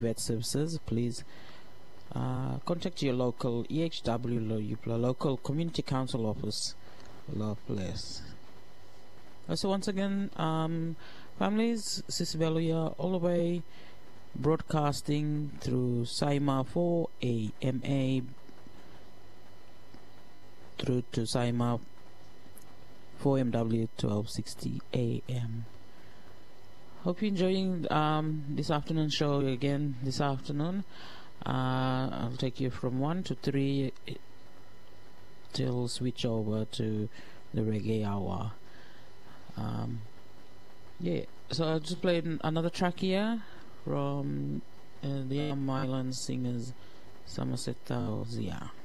vet services, please contact your local EHW, your local community council office. Love, bless. So once again, families, Sisibeluya, all the way broadcasting through Saima 4 AMA through to Saima 4MW 1260 AM. Hope you're enjoying this afternoon show again this afternoon. I'll take you from 1 to 3 till switch over to the reggae hour. Yeah, so I'll just play another track here from the Island singers Somerset Zia.